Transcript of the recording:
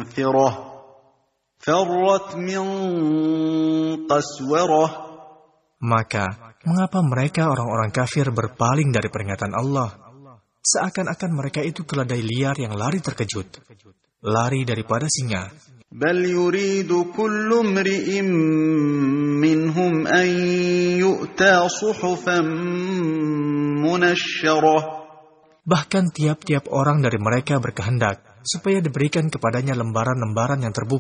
منفرة فرت من قسورة. Maka, mengapa mereka orang-orang kafir berpaling dari peringatan Allah? Seakan-akan mereka itu keledai liar yang lari terkejut, lari daripada singa. بل يريد كل امرئ منهم أن يؤتى صحفا منشرة. Bahkan tiap-tiap orang dari mereka berkehendak supaya diberikan kepadanya lembaran-lembaran yang terbuka.